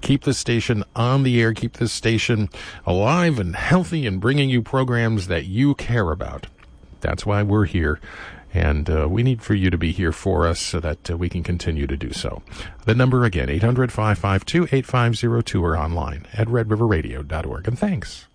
keep the station on the air, keep this station alive and healthy and bringing you programs that you care about. That's why we're here. And we need for you to be here for us so that we can continue to do so. The number again, 800-552-8502 or online at redriverradio.org. And thanks.